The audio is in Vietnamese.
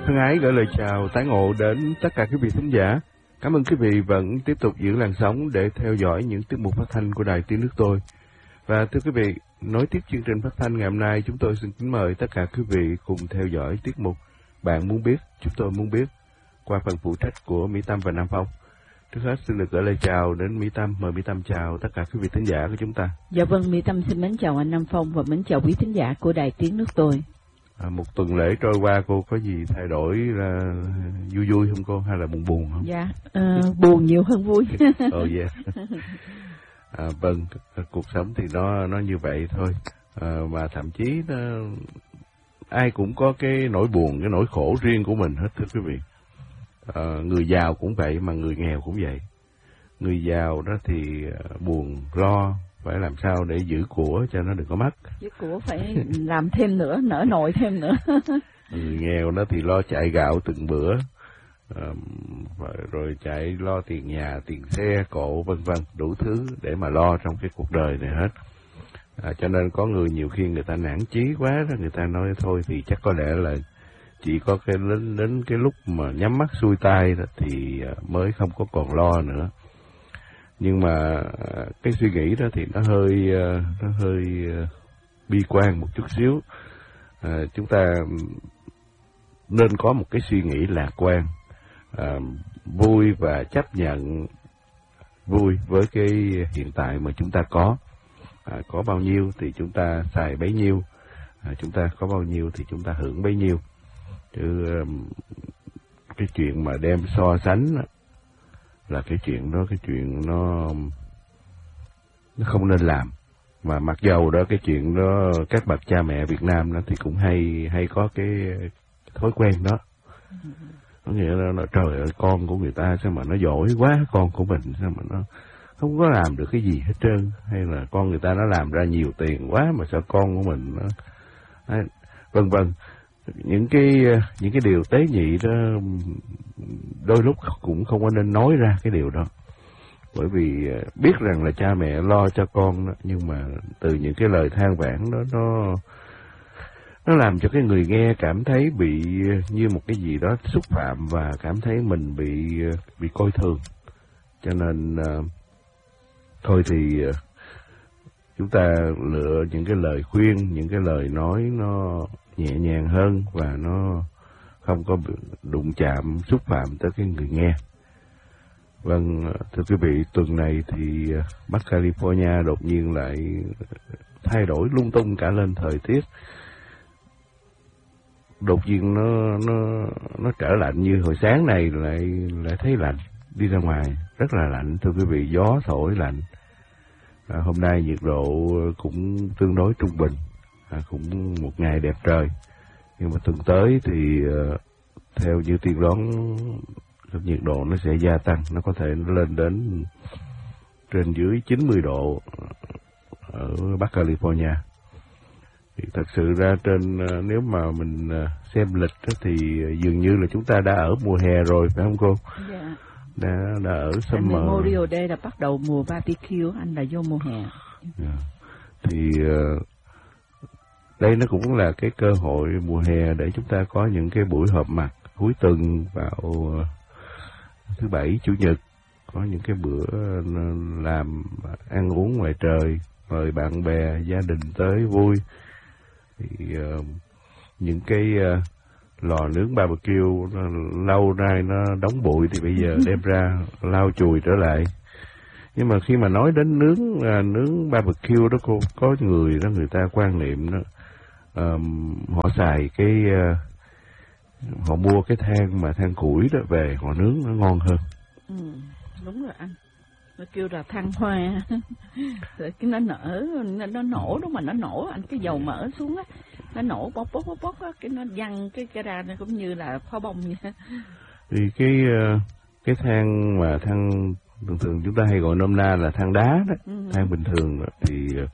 Thân ái gửi lời chào tái ngộ đến tất cả quý vị thính giả. Cảm ơn quý vị vẫn tiếp tục giữ làn sóng để theo dõi những tiết mục phát thanh của Đài Tiếng Nước Tôi. Và thưa quý vị, nối tiếp chương trình phát thanh ngày hôm nay, chúng tôi xin kính mời tất cả quý vị cùng theo dõi tiết mục Bạn Muốn Biết, Chúng Tôi Muốn Biết qua phần phụ trách của Mỹ Tâm và Nam Phong. Trước hết xin được gửi lời chào đến Mỹ Tâm. Mời Mỹ Tâm chào tất cả quý vị thính giả của chúng ta. Dạ vâng, Mỹ Tâm xin mến chào anh Nam Phong và mến chào quý thính giả của Đài Tiếng Nước Tôi. Một tuần lễ trôi qua cô có gì thay đổi là vui vui không cô, hay là buồn buồn không? Dạ, buồn nhiều hơn vui. Yeah. Vâng, cuộc sống thì nó như vậy thôi. Mà thậm chí ai cũng có cái nỗi buồn, cái nỗi khổ riêng của mình hết thưa quý vị. Người giàu cũng vậy mà người nghèo cũng vậy. Người giàu đó thì buồn lo phải làm sao để giữ của cho nó đừng có mất. Giữ của phải làm thêm nữa, nở nội thêm nữa. Người nghèo đó thì lo chạy gạo từng bữa, rồi chạy lo tiền nhà, tiền xe cộ vân vân, đủ thứ để mà lo trong cái cuộc đời này hết. Cho nên có người nhiều khi người ta nản chí quá đó, người ta nói thôi thì chắc có lẽ là chỉ có cái đến cái lúc mà nhắm mắt xuôi tay đó thì mới không có còn lo nữa. Nhưng mà cái suy nghĩ đó thì nó hơi bi quan một chút xíu. Chúng ta nên có một cái suy nghĩ lạc quan, vui và chấp nhận vui với cái hiện tại mà chúng ta có. Có bao nhiêu thì chúng ta xài bấy nhiêu, chúng ta có bao nhiêu thì chúng ta hưởng bấy nhiêu. Chứ cái chuyện mà đem so sánh là cái chuyện nó không nên làm. Mà mặc dầu đó cái chuyện đó các bậc cha mẹ Việt Nam đó thì cũng hay có cái thói quen đó. Có nghĩa là trời ơi, con của người ta sao mà nó giỏi quá, con của mình sao mà nó không có làm được cái gì hết trơn, hay là con người ta nó làm ra nhiều tiền quá mà sao con của mình nó vân vân. Những cái điều tế nhị đó đôi lúc cũng không có nên nói ra cái điều đó, bởi vì biết rằng là cha mẹ lo cho con đó, nhưng mà từ những cái lời than vãn đó nó làm cho cái người nghe cảm thấy bị như một cái gì đó xúc phạm và cảm thấy mình bị coi thường. Cho nên thôi thì chúng ta lựa những cái lời khuyên, những cái lời nói nó nhẹ nhàng hơn và nó không có đụng chạm xúc phạm tới cái người nghe. Vâng, thưa quý vị, tuần này thì Bắc California đột nhiên lại thay đổi lung tung cả lên thời tiết. Đột nhiên nó trở lạnh, như hồi sáng này lại thấy lạnh, đi ra ngoài rất là lạnh thưa quý vị, gió thổi lạnh. Hôm nay nhiệt độ cũng tương đối trung bình, cũng một ngày đẹp trời. Nhưng mà tuần tới thì theo như tiên đoán nhiệt độ nó sẽ gia tăng, nó có thể lên đến trên dưới 90 độ ở Bắc California. Thì thật sự ra nếu mà mình xem lịch thì dường như là chúng ta đã ở mùa hè rồi, phải không cô? Dạ. Đã ở summer. Memorial Day là bắt đầu mùa barbecue, anh là vô mùa hè. Yeah. Thì đây nó cũng là cái cơ hội mùa hè để chúng ta có những cái buổi họp mặt cuối tuần vào thứ Bảy, Chủ nhật, có những cái bữa làm ăn uống ngoài trời, mời bạn bè, gia đình tới vui. Thì những cái lò nướng barbecue lâu nay nó đóng bụi thì bây giờ đem ra lau chùi trở lại. Nhưng mà khi mà nói đến nướng barbecue đó cô, có người đó người ta quan niệm đó, họ xài họ mua cái than củi đó về họ nướng nó ngon hơn. Đúng rồi anh, nó kêu là than hoa. Rồi cái nó nổ, đúng mà nó nổ anh, cái dầu mỡ xuống á, nó nổ bốc á, cái nó văng cái ra, nó cũng như là pháo bông vậy. Thì cái than thường chúng ta hay gọi nôm na là than đá đó, than bình thường đó, thì